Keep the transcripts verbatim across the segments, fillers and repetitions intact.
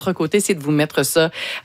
côté, c'est de vous mettre ça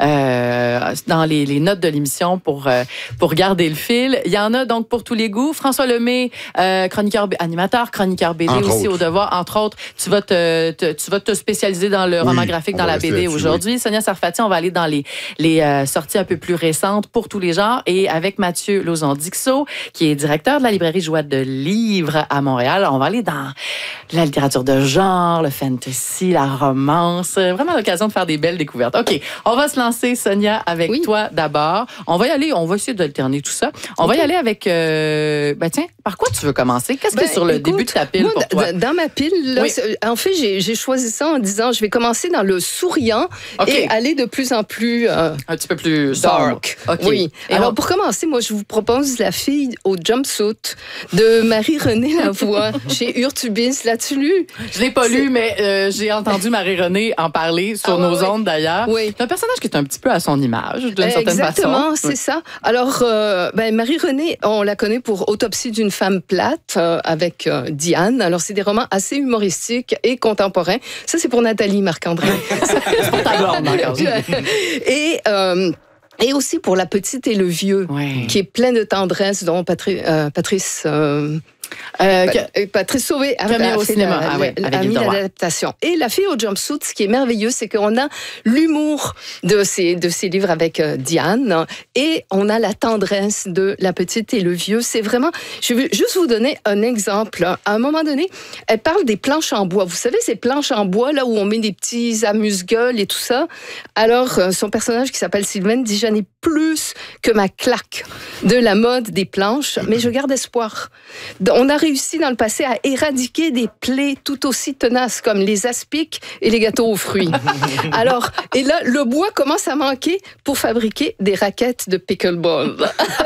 euh, dans les, les notes de l'émission pour euh, pour garder le fil. Il y en a donc pour tous les goûts. François Lemay, euh, chroniqueur, animateur, chroniqueur B D entre aussi autres. Au Devoir, entre autres. Tu vas te, te tu vas te spécialiser dans le oui, roman graphique, dans la B D aujourd'hui. Oui. Sonia Sarfati, on va aller dans les les euh, sorties un peu plus récentes pour tous les genres et avec Mathieu Lauzon-Dixot, qui est directeur de la librairie Joie de Livres à Montréal. On va aller dans la littérature de genre, le fantasy, la romance. Vraiment l'occasion de faire des belles découvertes. OK, on va se lancer, Sonia, avec oui. toi d'abord. On va y aller, on va essayer d'alterner tout ça. On okay. va y aller avec... Euh, ben tiens, par quoi tu veux commencer? Qu'est-ce ben, qui est sur le écoute, début de ta pile moi, pour toi? Dans ma pile, là, oui. en fait, j'ai, j'ai choisi ça en disant, je vais commencer dans le souriant okay. et aller de plus en plus... Euh, Un petit peu plus dark. Okay. Oui. Et alors, on... pour commencer, moi, je vous propose La fille au jumpsuit de Marie-Renée Lavoie chez Urtubis. L'as-tu lu? Je l'ai pas C'est... lu, mais euh, j'ai entendu Marie-Renée en parler sur ah, nos oui. ondes d'ailleurs. Oui. C'est un personnage qui est un petit peu à son image, d'une euh, certaine exactement, façon. Exactement, c'est oui. ça. Alors, euh, ben, Marie-Renée, on la connaît pour Autopsie d'une femme plate euh, avec euh, Diane. Alors, c'est des romans assez humoristiques et contemporains. Ça, c'est pour Nathalie Marc-André. C'est pour ta blonde, Marc-André. Et... Euh, Et aussi pour La petite et le vieux, oui. qui est plein de tendresse, dont Patri- euh, Patrice... Euh, Euh, que, Patrice Sauvé a, a, au fait cinéma. La, ah ouais, a mis l'adaptation. Et La fille au jumpsuit, ce qui est merveilleux, c'est qu'on a l'humour de ces, de ces livres avec euh, Diane et on a la tendresse de La petite et le vieux. C'est vraiment... Je vais juste vous donner un exemple. À un moment donné, elle parle des planches en bois. Vous savez, ces planches en bois, là où on met des petits amuse-gueules et tout ça. Alors, euh, son personnage qui s'appelle Sylvaine dit « J'en ai plus que ma claque de la mode des planches, mais je garde espoir. » On a réussi dans le passé à éradiquer des plaies tout aussi tenaces comme les aspics et les gâteaux aux fruits. Alors, et là, le bois commence à manquer pour fabriquer des raquettes de pickleball.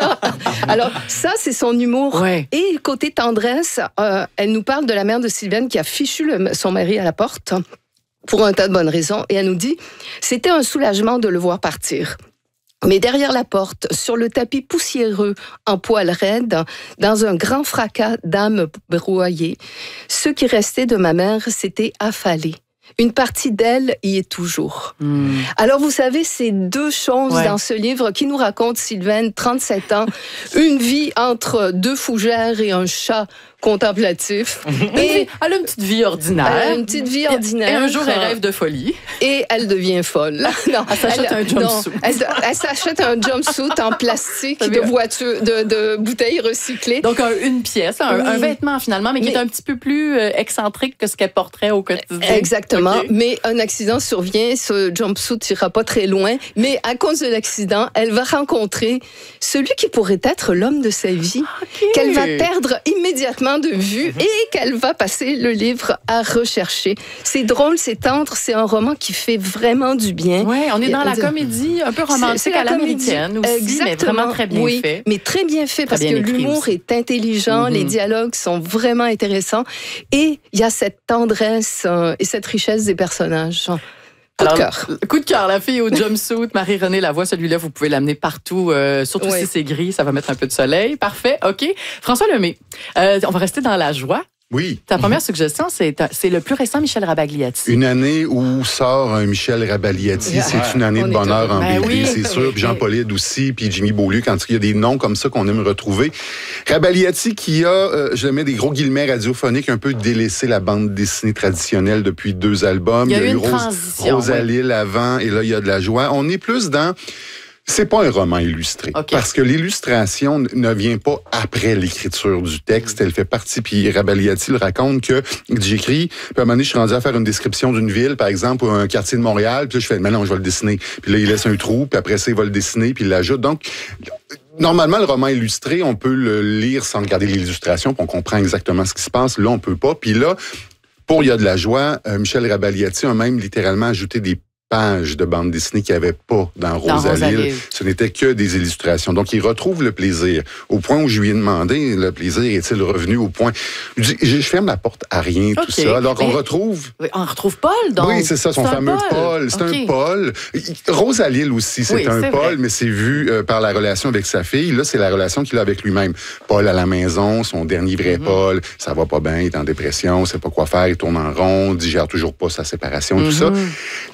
Alors, ça, c'est son humour. Ouais. Et côté tendresse, euh, elle nous parle de la mère de Sylvaine qui a fichu le, son mari à la porte pour un tas de bonnes raisons. Et elle nous dit, c'était un soulagement de le voir partir. Mais derrière la porte, sur le tapis poussiéreux, en poil raide, dans un grand fracas d'âmes broyées, ce qui restait de ma mère s'était affalé. Une partie d'elle y est toujours. Mmh. Alors, vous savez, c'est deux choses ouais. dans ce livre qui nous raconte Sylvaine, trente-sept ans, une vie entre deux fougères et un chat contemplatif. Et elle a une petite vie ordinaire. Elle a une petite vie ordinaire. Et un jour, elle rêve de folie. Et elle devient folle. Non, elle s'achète elle, un jumpsuit. Elle, elle s'achète un jumpsuit en plastique de voiture, de, de bouteilles recyclées. Donc, un, une pièce, un, oui. un vêtement finalement, mais qui mais, est un petit peu plus euh, excentrique que ce qu'elle porterait au quotidien. Exactement. Okay. Mais un accident survient, ce jumpsuit n'ira pas très loin. Mais à cause de l'accident, elle va rencontrer celui qui pourrait être l'homme de sa vie, okay. qu'elle va perdre immédiatement de vue et qu'elle va passer le livre à rechercher. C'est drôle, c'est tendre, c'est un roman qui fait vraiment du bien. Oui, on est dans la comédie un peu romantique c'est, c'est à l'américaine aussi, exactement, mais vraiment très bien oui, fait. Mais très bien fait très parce bien que l'humour aussi. Est intelligent, mm-hmm. les dialogues sont vraiment intéressants et il y a cette tendresse euh, et cette richesse des personnages. Coup de cœur. Coup de cœur, La fille au jumpsuit, Marie-Renée Lavoie, celui-là, vous pouvez l'amener partout, euh, surtout oui. si c'est gris, ça va mettre un peu de soleil. Parfait, OK. François Lemay, euh, on va rester dans la joie. Oui. Ta première suggestion, c'est, c'est le plus récent Michel Rabagliati. Une année où sort un Michel Rabagliati, yeah. c'est une année on de bonheur en ben B D, oui. c'est sûr. Puis Jean Paulide aussi, puis Jimmy Beaulieu, quand il y a des noms comme ça qu'on aime retrouver. Rabagliati qui a, euh, je mets des gros guillemets radiophoniques, un peu délaissé la bande dessinée traditionnelle depuis deux albums. Il y a, il y a eu une Rose, transition. Rosalie oui. avant, et là, il y a de la joie. On est plus dans... C'est pas un roman illustré. Okay. Parce que l'illustration ne vient pas après l'écriture du texte. Elle fait partie. Puis Rabagliati le raconte que j'écris, puis à un moment donné, je suis rendu à faire une description d'une ville, par exemple, ou un quartier de Montréal. Puis là, je fais, mais non, je vais le dessiner. Puis là, il laisse un trou, puis après ça, il va le dessiner, puis il l'ajoute. Donc, normalement, le roman illustré, on peut le lire sans regarder l'illustration, puis on comprend exactement ce qui se passe. Là, on peut pas. Puis là, pour Il y a de la joie, euh, Michel Rabagliati a même littéralement ajouté des pages de bande dessinée qu'il n'y avait pas dans Rosalie. Ce n'était que des illustrations. Donc, il retrouve le plaisir. Au point où je lui ai demandé, le plaisir est-il revenu au point... Je, je ferme la porte à rien, okay. tout ça. Alors, mais on retrouve... On retrouve Paul, donc. Oui, c'est ça, son c'est fameux Paul. Paul. C'est okay. un Paul. Rosalie aussi, c'est oui, un c'est Paul, vrai. Mais c'est vu euh, par la relation avec sa fille. Là, c'est la relation qu'il a avec lui-même. Paul à la maison, son dernier vrai mm-hmm. Paul, ça va pas bien, il est en dépression, il sait pas quoi faire, il tourne en rond, digère toujours pas sa séparation, mm-hmm. tout ça. Là, c'est un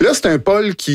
Paul qui